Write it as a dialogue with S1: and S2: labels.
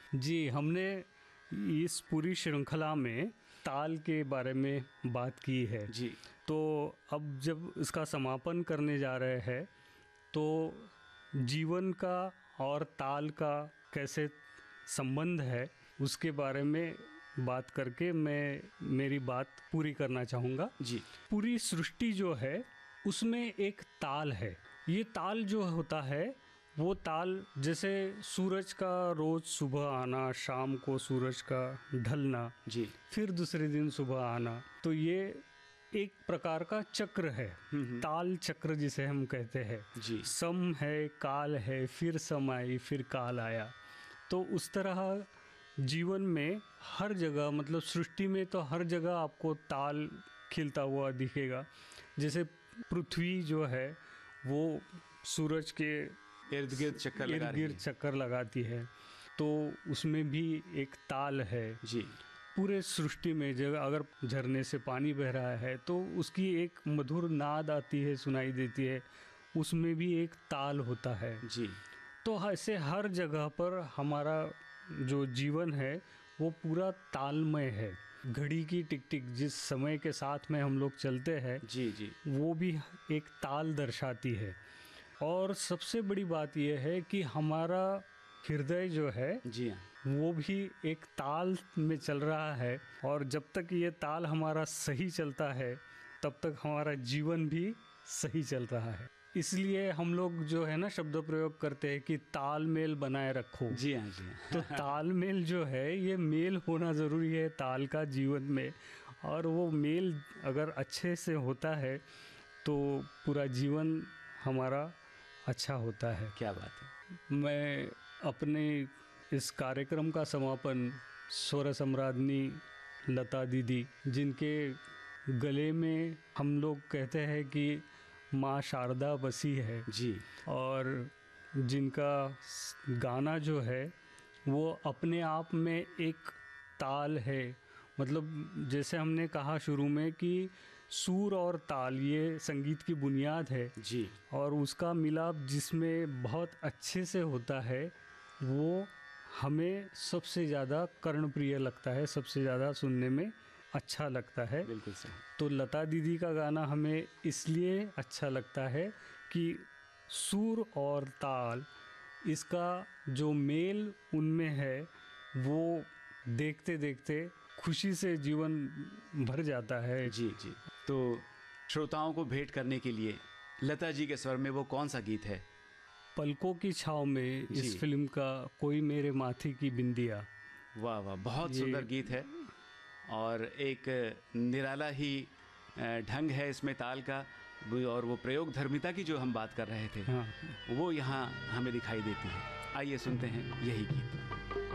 S1: जी, हमने इस पूरी श्रृंखला में ताल के बारे में बात की है
S2: जी।
S1: तो अब जब इसका समापन करने जा रहे हैं तो जीवन का और ताल का कैसे संबंध है उसके बारे में बात करके मैं मेरी बात पूरी करना चाहूँगा।
S2: जी।
S1: पूरी सृष्टि जो है उसमें एक ताल है। ये ताल जो होता है वो ताल जैसे सूरज का रोज़ सुबह आना, शाम को सूरज का ढलना,
S2: जी।
S1: फिर दूसरे दिन सुबह आना, तो ये एक प्रकार का चक्र है। ताल चक्र जिसे हम कहते हैं।
S2: जी।
S1: सम है, काल है, फिर सम आई, फिर काल आया। तो उस तरह जीवन में हर जगह, मतलब सृष्टि में तो हर जगह आपको ताल खिलता हुआ दिखेगा। जैसे पृथ्वी जो है वो सूरज के
S2: इर्द गिर्द
S1: चक्कर लगाती है, तो उसमें भी एक ताल है।
S2: जी।
S1: पूरे सृष्टि में जगह अगर झरने से पानी बह रहा है तो उसकी एक मधुर नाद आती है, सुनाई देती है, उसमें भी एक ताल होता है।
S2: जी।
S1: तो ऐसे हर जगह पर हमारा जो जीवन है वो पूरा तालमय है। घड़ी की टिक टिक जिस समय के साथ में हम लोग चलते हैं,
S2: जी जी,
S1: वो भी एक ताल दर्शाती है। और सबसे बड़ी बात यह है कि हमारा हृदय जो है
S2: जी हाँ,
S1: वो भी एक ताल में चल रहा है। और जब तक ये ताल हमारा सही चलता है तब तक हमारा जीवन भी सही चल रहा है। इसलिए हम लोग जो है ना शब्द प्रयोग करते हैं कि तालमेल बनाए रखो।
S2: जी हाँ जी हाँ।
S1: तो तालमेल जो है ये मेल होना ज़रूरी है ताल का जीवन में, और वो मेल अगर अच्छे से होता है तो पूरा जीवन हमारा अच्छा होता है।
S2: क्या बात है।
S1: मैं अपने इस कार्यक्रम का समापन स्वर सम्राज्ञी लता दीदी, जिनके गले में हम लोग कहते हैं कि माँ शारदा बसी है
S2: जी,
S1: और जिनका गाना जो है वो अपने आप में एक ताल है। मतलब जैसे हमने कहा शुरू में कि सुर और ताल ये संगीत की बुनियाद है
S2: जी,
S1: और उसका मिलाप जिसमें बहुत अच्छे से होता है वो हमें सबसे ज़्यादा कर्णप्रिय लगता है, सबसे ज़्यादा सुनने में अच्छा लगता है।
S2: बिल्कुल सही।
S1: तो लता दीदी का गाना हमें इसलिए अच्छा लगता है कि सुर और ताल, इसका जो मेल उनमें है वो देखते देखते खुशी से जीवन भर जाता है।
S2: जी जी। तो श्रोताओं को भेंट करने के लिए लता जी के स्वर में वो कौन सा गीत है?
S1: पलकों की छाँव में इस फिल्म का कोई मेरे माथे की बिंदिया।
S2: वाह वाह, बहुत सुंदर गीत है और एक निराला ही ढंग है इसमें ताल का, और वो प्रयोग धर्मिता की जो हम बात कर रहे थे,
S1: हाँ,
S2: वो यहाँ हमें दिखाई देती है। आइए सुनते हैं यही गीत।